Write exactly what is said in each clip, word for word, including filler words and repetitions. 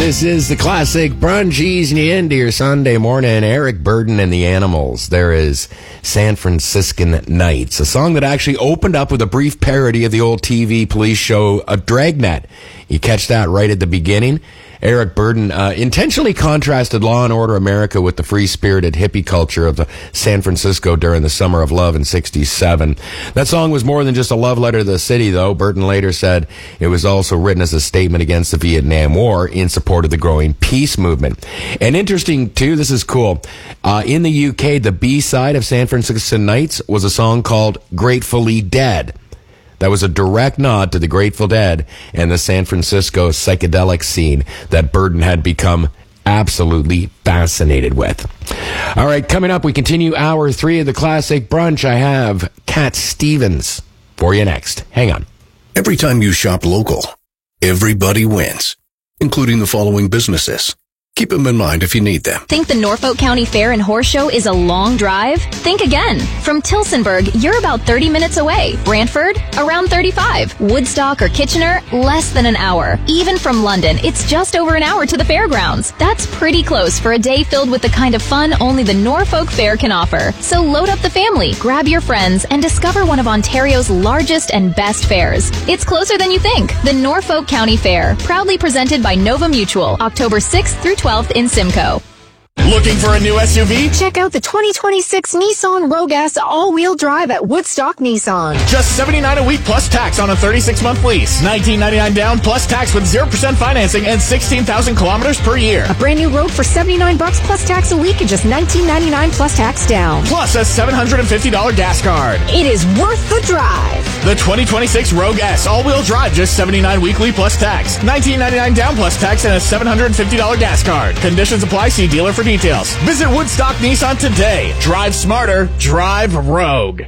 This is the Classic Brunch, easing you into your Sunday morning. Eric Burdon and the Animals. There is San Franciscan Nights, a song that actually opened up with a brief parody of the old T V police show, A Dragnet. You catch that right at the beginning. Eric Burdon uh, intentionally contrasted Law and Order America with the free-spirited hippie culture of the San Francisco during the Summer of Love in sixty-seven. That song was more than just a love letter to the city, though. Burdon later said it was also written as a statement against the Vietnam War in support of the growing peace movement. And interesting, too, this is cool. Uh, in the U K, the B-side of San Francisco Nights was a song called Gratefully Dead. That was a direct nod to the Grateful Dead and the San Francisco psychedelic scene that Burdon had become absolutely fascinated with. All right, coming up, we continue hour three of the Classic Brunch. I have Cat Stevens for you next. Hang on. Every time you shop local, everybody wins, including the following businesses. Keep them in mind if you need them. Think the Norfolk County Fair and Horse Show is a long drive? Think again. From Tilsonburg, you're about thirty minutes away. Brantford, around thirty-five. Woodstock or Kitchener, less than an hour. Even from London, it's just over an hour to the fairgrounds. That's pretty close for a day filled with the kind of fun only the Norfolk Fair can offer. So load up the family, grab your friends, and discover one of Ontario's largest and best fairs. It's closer than you think. The Norfolk County Fair, proudly presented by Nova Mutual, October sixth through twelfth in Simcoe. Looking for a new S U V? Check out the twenty twenty-six Nissan Rogue S all-wheel drive at Woodstock Nissan. Just seventy-nine dollars a week plus tax on a thirty-six month lease. nineteen ninety-nine down plus tax with zero percent financing and sixteen thousand kilometers per year. A brand new Rogue for seventy-nine bucks plus tax a week and just nineteen ninety-nine plus tax down. Plus a seven hundred fifty dollars gas card. It is worth the drive. The twenty twenty-six Rogue S all-wheel drive, just seventy-nine dollars weekly plus tax. nineteen ninety-nine down plus tax and a seven hundred fifty dollars gas card. Conditions apply. See dealer for details. Visit Woodstock Nissan today. Drive smarter. Drive Rogue.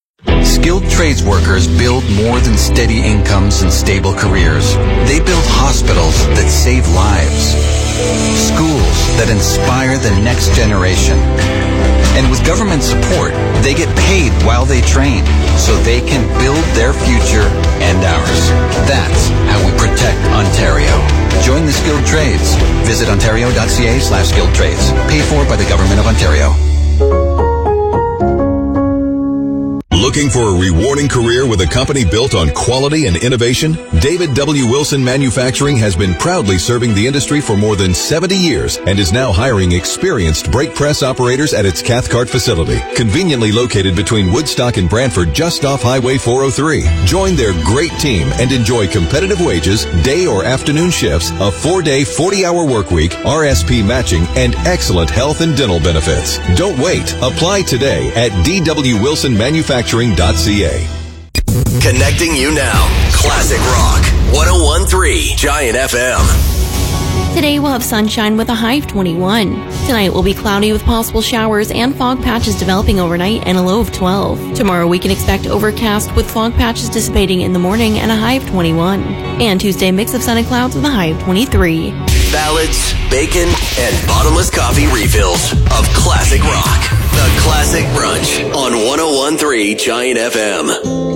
Skilled trades workers build more than steady incomes and stable careers. They build hospitals that save lives, schools that inspire the next generation. And with government support, they get paid while they train, so they can build their future and ours. That's how we protect Ontario. Join the skilled trades. Visit ontario.ca slash skilled trades. Paid for by the Government of Ontario. Looking for a rewarding career with a company built on quality and innovation? David W. Wilson Manufacturing has been proudly serving the industry for more than seventy years and is now hiring experienced brake press operators at its Cathcart facility, conveniently located between Woodstock and Brantford, just off Highway four oh three. Join their great team and enjoy competitive wages, day or afternoon shifts, a four-day, forty-hour work week, R S P matching, and excellent health and dental benefits. Don't wait. Apply today at d w wilson manufacturing dot c a. Connecting you now. Classic Rock. one oh one point three Giant F M. Today we'll have sunshine with a high of twenty-one. Tonight will be cloudy with possible showers and fog patches developing overnight and a low of twelve. Tomorrow we can expect overcast with fog patches dissipating in the morning and a high of twenty-one. And Tuesday, mix of sun and clouds with a high of twenty-three. Ballads, bacon, and bottomless coffee refills of Classic Rock. The Classic Brunch on one oh one point three Giant F M.